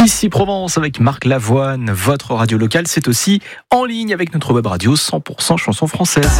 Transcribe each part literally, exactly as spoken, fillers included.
Ici Provence avec Marc Lavoine, votre radio locale, c'est aussi en ligne avec notre web radio cent pour cent chansons françaises.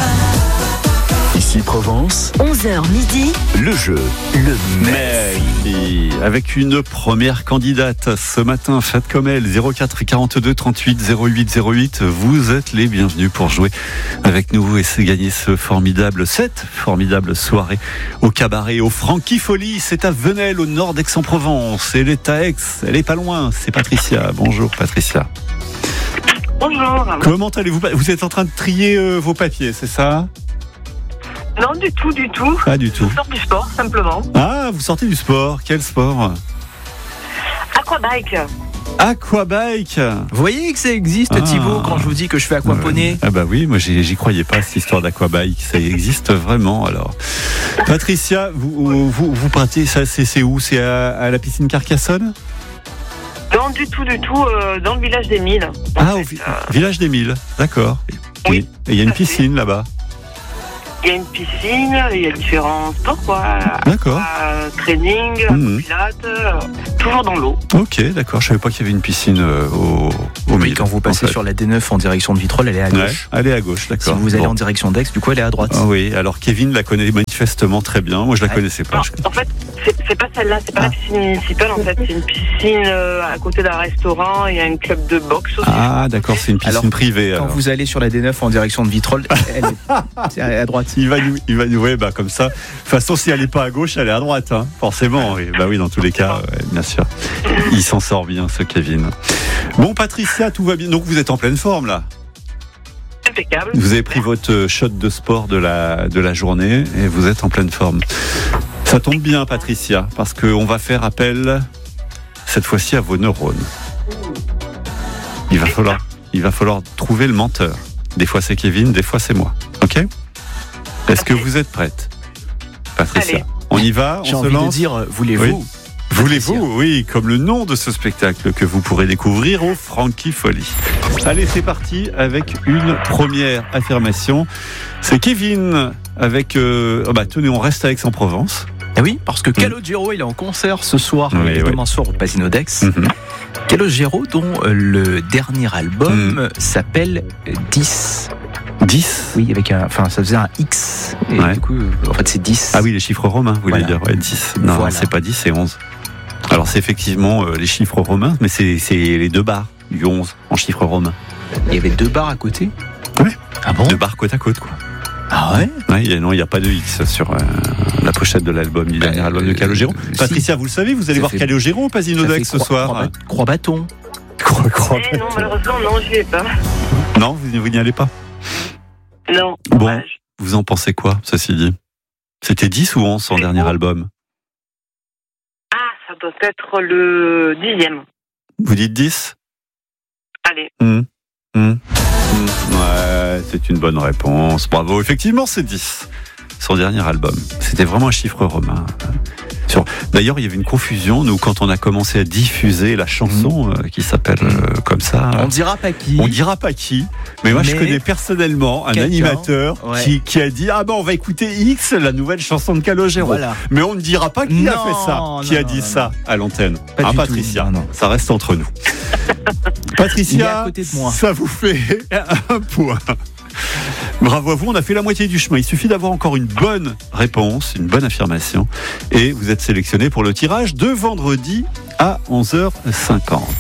Ici Provence, onze heures midi, le jeu, le Merci. Avec une première candidate ce matin, faites comme elle, zéro quatre quarante-deux trente-huit zéro huit zéro huit. Vous êtes les bienvenus pour jouer avec nous et c'est gagner ce formidable, cette formidable soirée au cabaret, au Frankifolie. C'est à Venelle, au nord d'Aix-en-Provence. Elle est à Aix, elle est pas loin. C'est Patricia. Bonjour Patricia. Bonjour. Comment allez-vous? Vous êtes en train de trier euh, vos papiers, c'est ça? Non, du tout, du tout. Pas du tout. Je sors du sport, simplement. Ah, vous sortez du sport. Quel sport? Aquabike. Aquabike. Vous voyez que ça existe, Ah. Thibaut, quand je vous dis que je fais aquaponie? Euh, Ah bah oui, moi j'y, j'y croyais pas cette histoire d'aquabike. Ça existe vraiment alors. Patricia, vous vous, vous partez, ça c'est, c'est où? C'est à, à la piscine Carcassonne? Non, du tout, du tout, euh, dans le village des Milles. en Ah, fait. au vi- village des Milles, d'accord. Oui, Et il y a une tout à fait. piscine là-bas. Il y a une piscine, il y a différents sports, quoi. D'accord. Euh, training, Mhm. pilates, euh, toujours dans l'eau. Ok, d'accord. Je savais pas qu'il y avait une piscine euh, au, au Oui, Milles, quand vous passez en fait. sur la D neuf en direction de Vitrolles, elle est à Ouais, gauche. allez à gauche, Si d'accord. vous allez Bon. en direction d'Aix, du coup, elle est à droite. Ah oui, alors Kevin la connaît manifestement très bien. Moi je la Ouais. connaissais pas. Non, Je- en fait, c'est, c'est pas celle-là, c'est pas Ah. la piscine municipale, en fait. C'est une piscine euh, à côté d'un restaurant, il y a un club de boxe aussi. Ah d'accord, c'est une piscine Alors, privée. Quand alors. vous allez sur la D neuf en direction de Vitrolles, elle est, c'est à droite. Il va nous, il va nous, ouais, bah comme ça. De toute façon, si elle n'est pas à gauche, elle est à droite, hein, forcément. Oui. Bah oui, dans tous les cas, ouais, bien sûr. Il s'en sort bien, ce Kevin. Bon, Patricia, tout va bien. Donc vous êtes en pleine forme là. Impeccable. Vous avez pris votre shot de sport de la de la journée et vous êtes en pleine forme. Ça tombe bien, Patricia, parce qu'on va faire appel cette fois-ci à vos neurones. Il va falloir, il va falloir trouver le menteur. Des fois c'est Kevin, des fois c'est moi. Ok? Est-ce que vous êtes prête, Patricia? Allez. On y va, J'ai on se envie de lance. dire, voulez-vous? Voulez-vous? Oui, comme le nom de ce spectacle que vous pourrez découvrir au Frankifolie. Allez, c'est parti avec une première affirmation. C'est Kevin avec... Euh, oh bah, tenez, on reste à Aix-en-Provence. Eh oui, parce que Calogero, il est en concert ce soir, Oui, et oui. demain soir au Casino d'Aix. Mhm. Calogero, dont euh, le dernier album s'appelle dix. dix. Oui, avec un, enfin, ça faisait un X. Et Ouais. du coup, euh, en fait, c'est dix. Ah oui, les chiffres romains, vous voulez Voilà. dire. Ouais, dix. Non, Voilà. c'est pas dix, c'est onze. Alors, c'est effectivement euh, les chiffres romains, mais c'est, c'est les deux barres du onze en chiffres romains. Il y avait deux barres à côté. Ouais. Ah bon? Deux barres côte à côte, quoi. Ah ouais? Ouais, il y a- non, il n'y a pas de X sur euh, la pochette de l'album, du dernier Bah, album de euh, Calogero. si. Patricia, vous le savez, vous allez Ça voir fait- Calogero au Casino Ça d'Aix fait ce croix- soir. croix- Croix-bâton. Croix- croix- Eh non, malheureusement, non, j'y vais pas. Non, vous, vous n'y allez pas. Non, Bon. dommage. Vous en pensez quoi, ceci dit? C'était dix ou onze son C'est dernier bon. album? Ah, ça doit être le dixième. Vous dites dix? Allez. Hum, hum, hum. Ouais, c'est une bonne réponse. Bravo, effectivement, c'est dix. Son dernier album. C'était vraiment un chiffre romain. Sur... D'ailleurs, il y avait une confusion, nous, quand on a commencé à diffuser la chanson euh, qui s'appelle euh, comme ça. On dira pas qui. On dira pas qui, mais moi je Mais connais personnellement un quelqu'un, animateur ouais. qui, qui a dit ah ben on va écouter X, la nouvelle chanson de Calogero. Voilà. Mais on ne dira pas qui a Non, fait ça, non, qui a non, dit non, ça à l'antenne. Pas Hein, du tout. Patricia, Non, non. ça reste entre nous. Il est Patricia, à côté de moi. ça vous fait un point. Bravo à vous, on a fait la moitié du chemin. Il suffit d'avoir encore une bonne réponse, une bonne affirmation, et vous êtes sélectionné pour le tirage de vendredi à onze heures cinquante.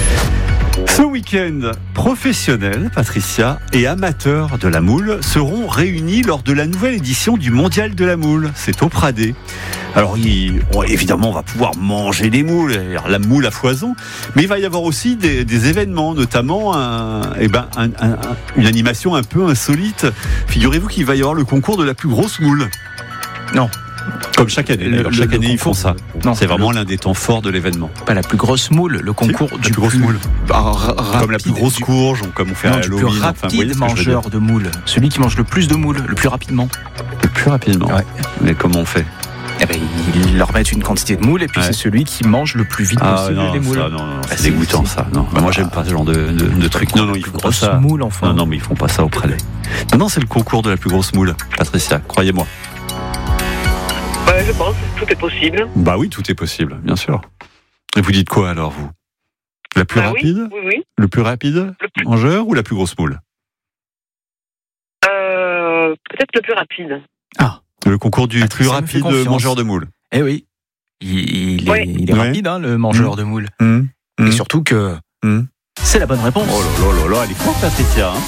Ce week-end, professionnels, Patricia, et amateurs de la moule seront réunis lors de la nouvelle édition du Mondial de la moule. C'est au Pradé. Alors, il, bon, évidemment, on va pouvoir manger des moules, alors, la moule à foison, mais il va y avoir aussi des, des événements, notamment un, eh ben, un, un, un, une animation un peu insolite. Figurez-vous qu'il va y avoir le concours de la plus grosse moule. Non. Comme chaque année. Le- d'ailleurs. le- chaque le année, ils font concours, ça. Non, C'est vraiment le- l'un des temps forts de l'événement. pas la plus grosse moule, le concours Si, la du plus grosse moule. Bah, ra- Comme la plus rapide, grosse du- courge, ou comme on fait Non, à du plus Halloween. Enfin, vous voyez rapide ce que je veux dire. mangeur de moules. Celui qui mange le plus de moules, le plus rapidement. Le plus rapidement. Ouais. Mais comment on fait? Eh ben, ils leur mettent une quantité de moules et puis Ouais. c'est celui qui mange le plus vite Ah possible non, les moules. ça, non, non, Ah, c'est si, dégoûtant si. ça. Non, Bah, moi j'aime pas ce genre de, de, de trucs. Non, non, ils font pas Grosse ça. moule, enfin. Non, non, mais ils font pas ça au Pradé. Non, non, c'est le concours de la plus grosse moule, Patricia, croyez-moi. Ouais, je pense, tout est possible. Bah oui, tout est possible, bien sûr. Et vous dites quoi alors, vous? La plus Bah oui, rapide oui, oui. Le plus rapide Le plus- mangeur ou la plus grosse moule? Euh, peut-être le plus rapide. Le concours du Patricia plus me fait rapide confiance. mangeur de moule. Eh oui, il, il est, Oui. il est Ouais. rapide, hein, le mangeur Mmh. de moule. Mmh. Et Mmh. surtout que Mmh. c'est la bonne réponse. Oh là là là là, elle est forte, Patricia. Hein.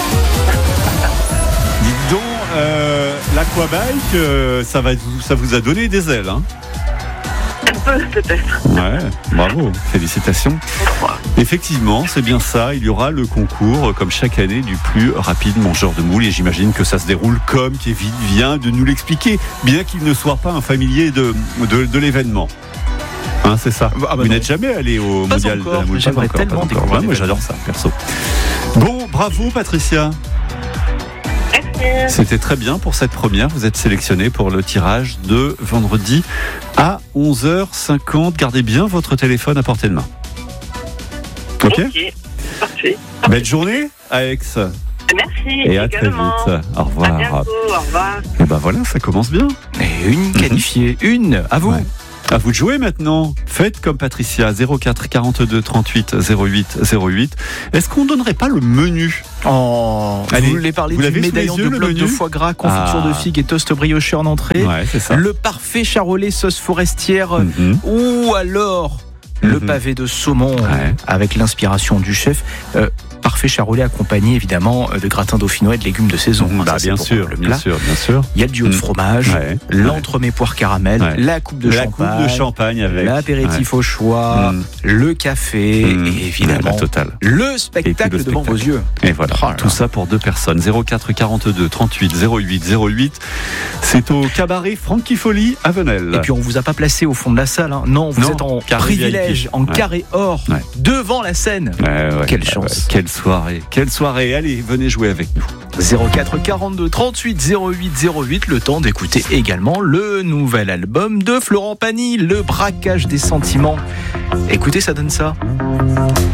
Dites donc, euh, l'aquabike, euh, ça, va, ça vous a donné des ailes. Hein. Un peu, peut-être. Ouais, bravo, félicitations. Effectivement, c'est bien ça. Il y aura le concours, comme chaque année, du plus rapide mangeur de moules. Et j'imagine que ça se déroule comme Kevin vient de nous l'expliquer, bien qu'il ne soit pas un familier de, de, de l'événement. Hein, c'est ça. Ah bah Vous non. n'êtes jamais allé au Pas mondial encore, de la moule? j'aimerais Pas encore, tellement pas encore. découvrir Ouais, moi, l'événement. j'adore ça, perso. Bon, bravo Patricia. Merci. C'était très bien pour cette première. Vous êtes sélectionné pour le tirage de vendredi à onze heures cinquante. Gardez bien votre téléphone à portée de main. Ok. Ok, parfait. Belle journée à Aix. Merci. Et à très également. vite. Au À revoir. bientôt. Au revoir. Et ben voilà, ça commence bien. Et une qualifiée, une, à vous. Ouais. À vous de jouer maintenant. Faites comme Patricia, zéro quatre quarante-deux trente-huit zéro huit zéro huit. Est-ce qu'on donnerait pas le menu? Oh, Allez, vous voulez parler vous du l'avez sous médaillon les yeux, de le bloc de menu foie gras, confiture Ah. de figues et toast brioché en entrée, Ouais, c'est ça. le parfait charolais sauce forestière, Mhm. ou alors le Mhm. pavé de saumon Ouais. avec l'inspiration du chef. Euh, parfait charolais accompagné évidemment de gratin dauphinois et de légumes de saison. Bah, Ça, c'est bien pour sûr, le bien plat. sûr, bien sûr. Il y a le duo de Mhm. fromage, Ouais. l'entremets poire caramel, Ouais. la coupe de La champagne, coupe de champagne avec. l'apéritif au choix, Mhm. le café Mhm. et Ouais, évidemment la totale. le spectacle Et puis le devant vos spectacle. yeux. Et voilà, Oh là tout là. ça pour deux personnes. zéro quatre quarante-deux trente-huit zéro huit zéro huit. C'est au cabaret Frankie Folly à Venelle. Et puis on vous a pas placé au fond de la salle, hein. Non, vous Non, êtes en carré privilège, V I P. en Ouais. carré or, Ouais. devant la scène. Ouais, ouais, Quelle ouais, chance. ouais. Quelle soirée, quelle soirée. Allez, venez jouer avec nous. zéro quatre quarante-deux trente-huit zéro huit zéro huit, le temps d'écouter également le nouvel album de Florent Pagny, Le braquage des sentiments. Écoutez, ça donne ça.